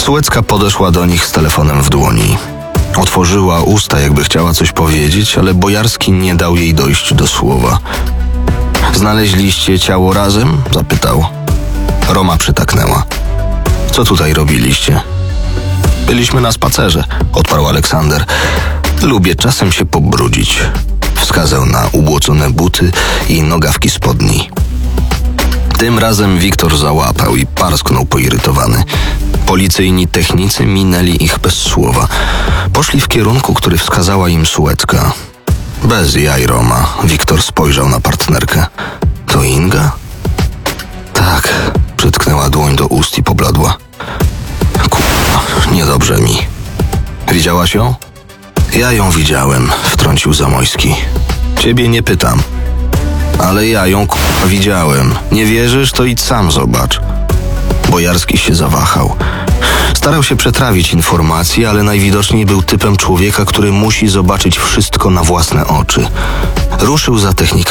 Sułecka podeszła do nich z telefonem w dłoni. Otworzyła usta, jakby chciała coś powiedzieć, ale Bojarski nie dał jej dojść do słowa. Znaleźliście ciało razem? Zapytał. Roma przytaknęła. Co tutaj robiliście? Byliśmy na spacerze, odparł Aleksander. Lubię czasem się pobrudzić. Wskazał na ubłocone buty i nogawki spodni. Tym razem Wiktor załapał i parsknął poirytowany. Policyjni technicy minęli ich bez słowa. Poszli w kierunku, który wskazała im Sułecka. Bez jaj, Roma. Wiktor spojrzał na partnerkę. To Inga? Tak. Przytknęła dłoń do ust i pobladła. Niedobrze mi. Widziałaś ją? Ja ją widziałem, wtrącił Zamojski. Ciebie nie pytam. Ale ja ją widziałem. Nie wierzysz, to idź sam zobacz. Bojarski się zawahał. Starał się przetrawić informacje, ale najwidoczniej był typem człowieka, który musi zobaczyć wszystko na własne oczy. Ruszył za technikiem.